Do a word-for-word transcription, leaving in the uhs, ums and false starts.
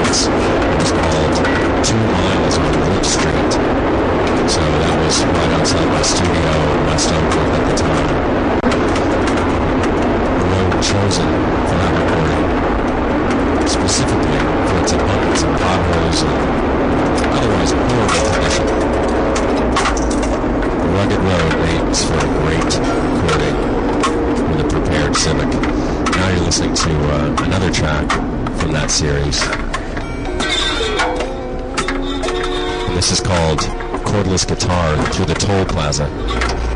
States. It was called Two Miles on Wood Street. So that was right outside my studio in West Oakland at the time. The road chosen for that recording, specifically for its abundance of potholes and otherwise horrible condition. The rugged road makes for a great recording with a prepared Civic. Now you're listening to uh, another track from that series. And this is called Cordless Guitar Through the Toll Plaza.